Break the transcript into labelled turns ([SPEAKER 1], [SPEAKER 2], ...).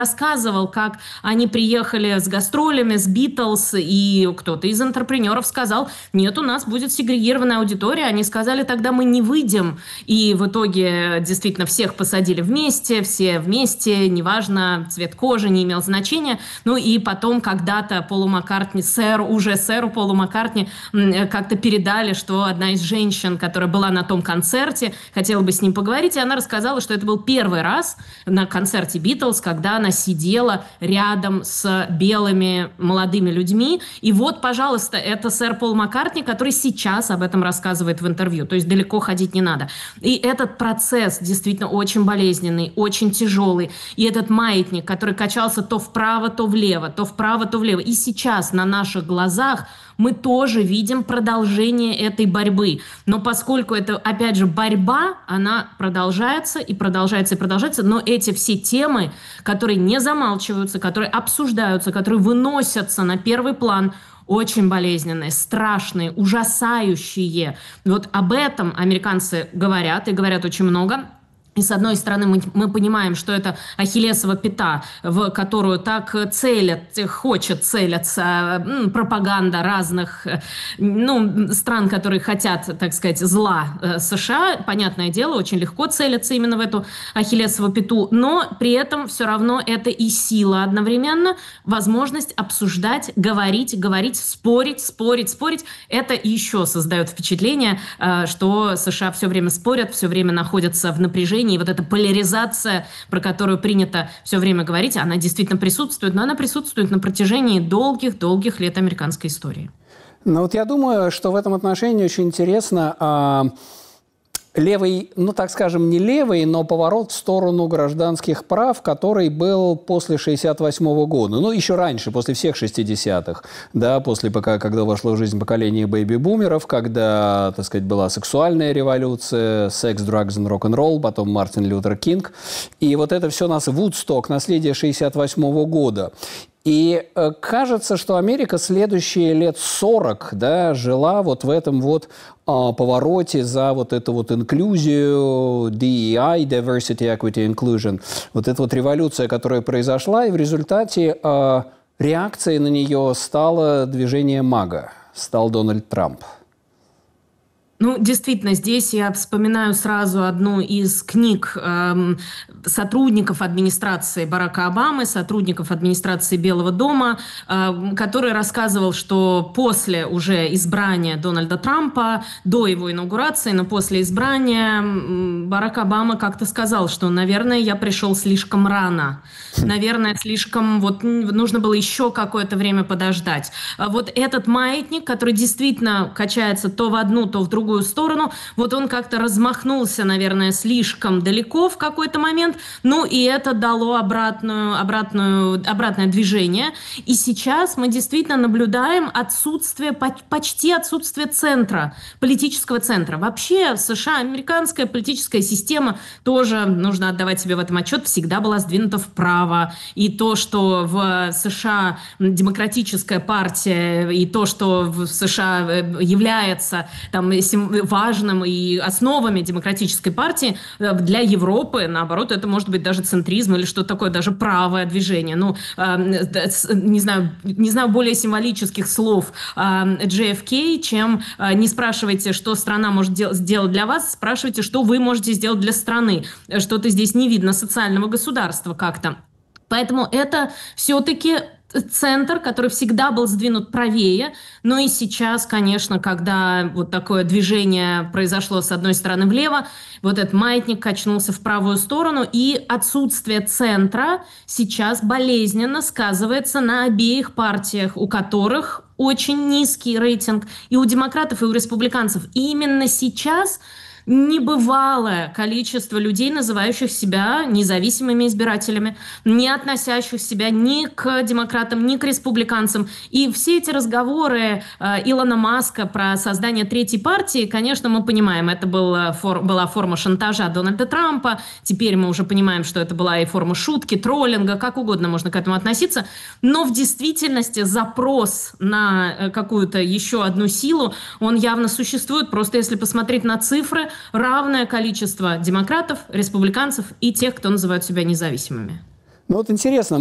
[SPEAKER 1] рассказывал, как они приехали с гастролями, с Битлз, и кто-то из интерпренеров сказал: нет, у нас будет сегрегированная аудитория. Они сказали: тогда мы не выйдем. И в итоге действительно всех посадили вместе, все вместе, неважно, цвет кожи не имел значения. Ну и потом когда-то Полу Маккартни, сэру Полу Маккартни как-то передали, что одна из женщин, которая была на том концерте, хотела бы с ним поговорить, и она рассказала, что это был первый раз на концерте Битлз, когда она сидела рядом с белыми молодыми людьми. И вот, пожалуйста, это сэр Пол Маккартни, который сейчас об этом рассказывает в интервью. То есть далеко ходить не надо. И этот процесс действительно очень болезненный, очень тяжелый. И этот маятник, который качался то вправо, то влево, то вправо, то влево. И сейчас на наших глазах мы тоже видим продолжение этой борьбы. Но поскольку это, опять же, борьба, она продолжается и продолжается и продолжается, но эти все темы, которые не замалчиваются, которые обсуждаются, которые выносятся на первый план, очень болезненные, страшные, ужасающие. Вот об этом американцы говорят, и говорят очень много. И, с одной стороны, мы понимаем, что это ахиллесова пята, в которую так хочет целиться пропаганда разных стран, которые хотят, так сказать, зла США. Понятное дело, очень легко целиться именно в эту ахиллесову пяту, но при этом все равно это и сила одновременно, возможность обсуждать, говорить, спорить. Это еще создает впечатление, что США все время спорят, все время находятся в напряжении. И вот эта поляризация, про которую принято все время говорить, она действительно присутствует, но она присутствует на протяжении долгих лет американской истории.
[SPEAKER 2] Ну вот я думаю, что в этом отношении очень интересно левый, так скажем, не левый, но поворот в сторону гражданских прав, который был после 1968 года. Еще раньше, после всех 60-х, да, когда вошло в жизнь поколение бэйби-бумеров, когда, так сказать, была сексуальная революция, секс, drugs and рок-н-ролл, потом Мартин Лютер Кинг. И вот это все Вудсток, наследие 1968 года. И кажется, что Америка следующие лет 40, да, жила вот в этом повороте за вот эту инклюзию, DEI, Diversity, Equity, Inclusion. Вот эта революция, которая произошла, и в результате реакцией на нее стало движение МАГА, стал Дональд Трамп.
[SPEAKER 1] Действительно, здесь я вспоминаю сразу одну из книг сотрудников администрации Барака Обамы, сотрудников администрации Белого дома, который рассказывал, что после уже избрания Дональда Трампа, до его инаугурации, но после избрания, Барак Обама как-то сказал, что, наверное, я пришел слишком рано. Наверное, слишком нужно было еще какое-то время подождать. Вот этот маятник, который действительно качается то в одну, то в другую сторону, он как-то размахнулся, наверное, слишком далеко в какой-то момент, и это дало обратное движение. И сейчас мы действительно наблюдаем почти отсутствие центра, политического центра. Вообще в США американская политическая система тоже, нужно отдавать себе в этом отчет, всегда была сдвинута вправо. И то, что в США демократическая партия, и то, что в США является важным и основами демократической партии, для Европы, наоборот, это может быть даже центризм или что-то такое, даже правое движение. Не знаю более символических слов JFK, чем не спрашивайте, что страна может сделать для вас, спрашивайте, что вы можете сделать для страны. Что-то здесь не видно социального государства как-то. Поэтому это все-таки центр, который всегда был сдвинут правее, но и сейчас, конечно, когда такое движение произошло с одной стороны влево, этот маятник качнулся в правую сторону, и отсутствие центра сейчас болезненно сказывается на обеих партиях, у которых очень низкий рейтинг, и у демократов, и у республиканцев. И именно сейчас небывалое количество людей, называющих себя независимыми избирателями, не относящих себя ни к демократам, ни к республиканцам. И все эти разговоры Илона Маска про создание третьей партии, конечно, мы понимаем, это была форма шантажа Дональда Трампа. Теперь мы уже понимаем, что это была и форма шутки, троллинга, как угодно можно к этому относиться. Но в действительности запрос на какую-то еще одну силу, он явно существует. Просто если посмотреть на цифры, равное количество демократов, республиканцев и тех, кто называют себя независимыми.
[SPEAKER 2] Ну вот интересно,